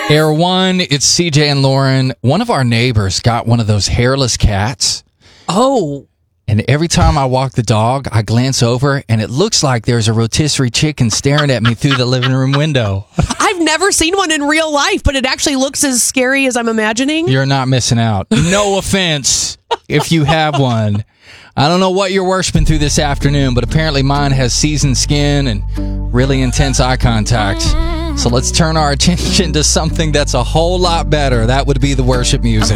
Air One, it's CJ and Lauren. One of our neighbors got one of those hairless cats. Oh. And every time I walk the dog, I glance over, and it looks like there's a rotisserie chicken staring at me through the living room window. I've never seen one in real life, but it actually looks as scary as I'm imagining. You're not missing out. No offense if you have one. I don't know what you're worshiping through this afternoon, but apparently mine has seasoned skin and really intense eye contact. So let's turn our attention to something that's a whole lot better. That would be the worship music.